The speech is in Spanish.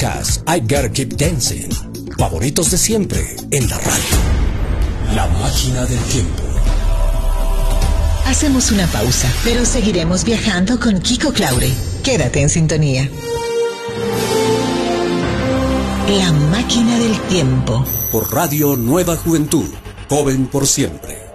'Cause I Gotta Keep Dancing. Favoritos de siempre en la radio. La máquina del tiempo. Hacemos una pausa, pero seguiremos viajando con Kiko Claure. Quédate en sintonía. La máquina del tiempo. Por Radio Nueva Juventud. Joven por siempre.